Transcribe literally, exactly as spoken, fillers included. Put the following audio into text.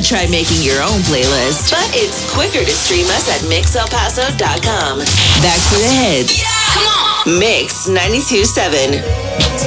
try making your own playlist. But it's quicker to stream us at mix el paso dot com. Back to the hits. Come on. Mix ninety-two point seven.